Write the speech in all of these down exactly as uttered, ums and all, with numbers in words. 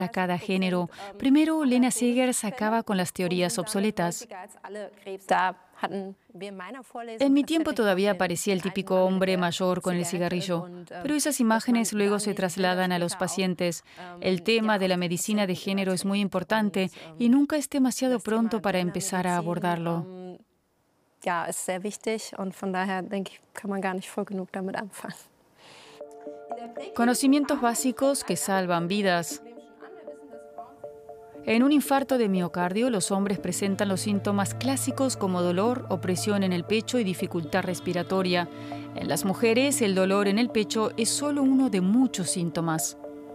a cada género. Primero, Lena Segers acaba con las teorías obsoletas. En mi tiempo todavía aparecía el típico hombre mayor con el cigarrillo, pero esas imágenes luego se trasladan a los pacientes. El tema de la medicina de género es muy importante y nunca es demasiado pronto para empezar a abordarlo. Ja, ist sehr wichtig und von daher denke ich, kann man gar nicht früh genug damit anfangen. Conocimientos básicos que salvan vidas. En un infarto de miocardio, los hombres presentan los síntomas clásicos como dolor, opresión en el pecho y dificultad respiratoria. En las mujeres, el dolor en el pecho es solo uno de muchos síntomas.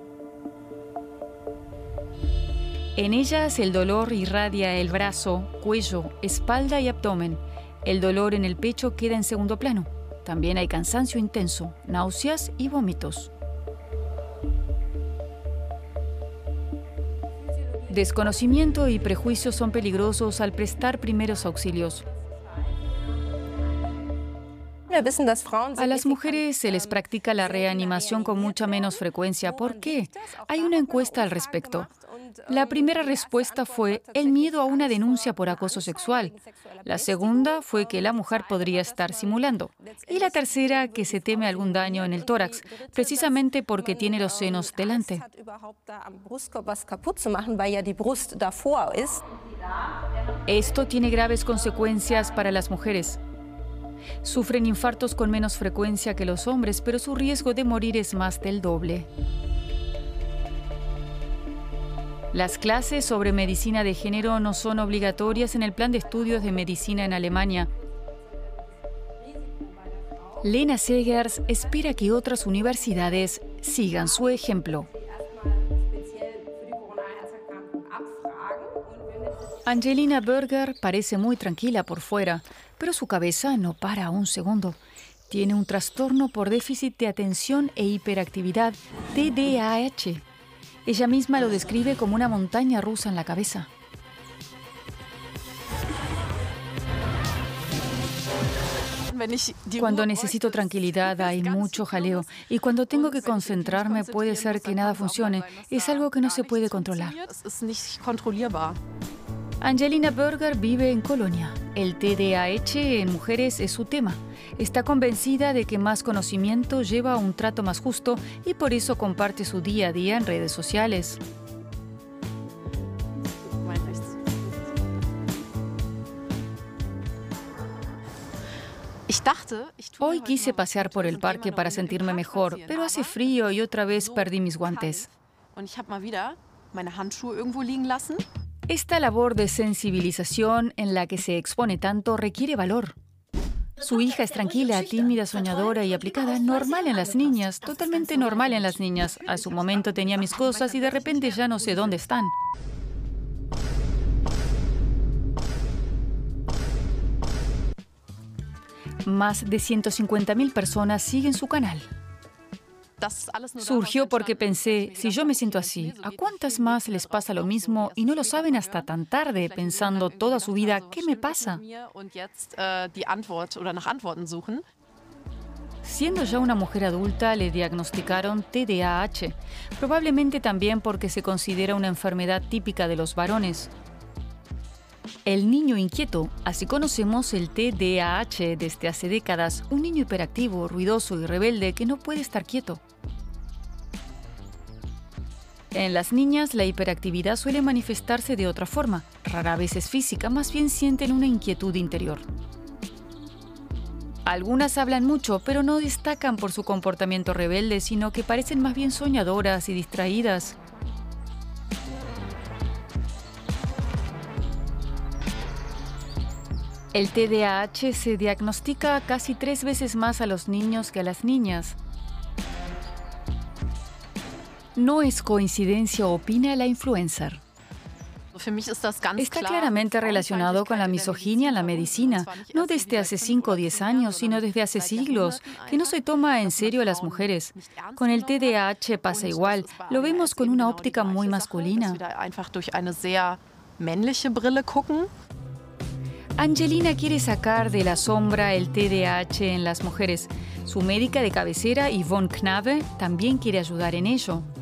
En ellas, el dolor irradia el brazo, cuello, espalda y abdomen. El dolor en el pecho queda en segundo plano. También hay cansancio intenso, náuseas y vómitos. Desconocimiento y prejuicios son peligrosos al prestar primeros auxilios. A las mujeres se les practica la reanimación con mucha menos frecuencia. ¿Por qué? Hay una encuesta al respecto. La primera respuesta fue el miedo a una denuncia por acoso sexual. La segunda fue que la mujer podría estar simulando. Y la tercera, que se teme algún daño en el tórax, precisamente porque tiene los senos delante. Esto tiene graves consecuencias para las mujeres. Sufren infartos con menos frecuencia que los hombres, pero su riesgo de morir es más del doble. Las clases sobre medicina de género no son obligatorias en el plan de estudios de medicina en Alemania. Lena Segers espera que otras universidades sigan su ejemplo. Angelina Berger parece muy tranquila por fuera, pero su cabeza no para un segundo. Tiene un trastorno por déficit de atención e hiperactividad, T D A H. Ella misma lo describe como una montaña rusa en la cabeza. Cuando necesito tranquilidad hay mucho jaleo y cuando tengo que concentrarme puede ser que nada funcione. Es algo que no se puede controlar. Angelina Berger vive en Colonia. El T D A H en mujeres es su tema. Está convencida de que más conocimiento lleva a un trato más justo y por eso comparte su día a día en redes sociales. Hoy quise pasear por el parque para sentirme mejor, pero hace frío y otra vez perdí mis guantes. Esta labor de sensibilización en la que se expone tanto requiere valor. Su hija es tranquila, tímida, soñadora y aplicada, normal en las niñas, totalmente normal en las niñas. A su momento tenía mis cosas y de repente ya no sé dónde están. Más de ciento cincuenta mil personas siguen su canal. Surgió porque pensé, si yo me siento así, ¿a cuántas más les pasa lo mismo y no lo saben hasta tan tarde, pensando toda su vida, ¿qué me pasa? Siendo ya una mujer adulta, le diagnosticaron T D A H, probablemente también porque se considera una enfermedad típica de los varones. El niño inquieto, así conocemos el T D A H desde hace décadas, un niño hiperactivo, ruidoso y rebelde que no puede estar quieto. En las niñas, la hiperactividad suele manifestarse de otra forma, rara vez es física, más bien sienten una inquietud interior. Algunas hablan mucho, pero no destacan por su comportamiento rebelde, sino que parecen más bien soñadoras y distraídas. El T D A H se diagnostica casi tres veces más a los niños que a las niñas. No es coincidencia, opina la influencer. Está claramente relacionado con la misoginia en la medicina, no desde hace cinco o diez años, sino desde hace siglos, que no se toma en serio a las mujeres. Con el T D A H pasa igual, lo vemos con una óptica muy masculina. Angelina quiere sacar de la sombra el T D A H en las mujeres. Su médica de cabecera, Yvonne Knabe, también quiere ayudar en ello.